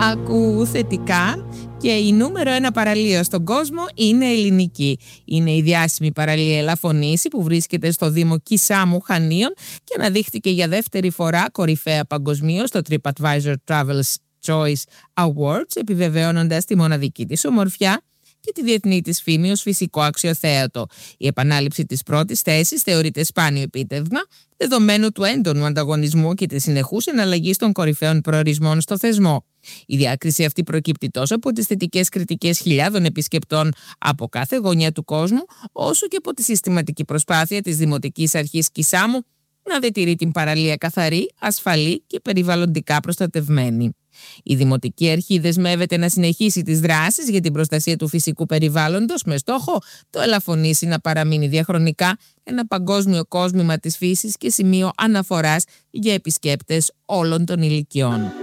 Ακούω θετικά και η νούμερο 1 παραλία στον κόσμο είναι ελληνική. Είναι η διάσημη παραλία Ελαφωνήσι που βρίσκεται στο Δήμο Κισάμου Χανίων και αναδείχθηκε για δεύτερη φορά κορυφαία παγκοσμίως στο TripAdvisor Travel's Choice Awards, επιβεβαιώνοντας τη μοναδική της ομορφιά και τη διεθνή της φήμη ως φυσικό αξιοθέατο. Η επανάληψη της πρώτης θέσης θεωρείται σπάνιο επίτευγμα, δεδομένου του έντονου ανταγωνισμού και της συνεχούς εναλλαγής των κορυφαίων προορισμών στο θεσμό. Η διάκριση αυτή προκύπτει τόσο από τις θετικές κριτικές χιλιάδων επισκεπτών από κάθε γωνιά του κόσμου, όσο και από τη συστηματική προσπάθεια της Δημοτικής Αρχής Κισάμου να διατηρεί την παραλία καθαρή, ασφαλή και περιβαλλοντικά προστατευμένη. Η Δημοτική Αρχή δεσμεύεται να συνεχίσει τις δράσεις για την προστασία του φυσικού περιβάλλοντος με στόχο το Ελαφωνήσι να παραμείνει διαχρονικά ένα παγκόσμιο κόσμημα της φύσης και σημείο αναφοράς για επισκέπτες όλων των ηλικιών.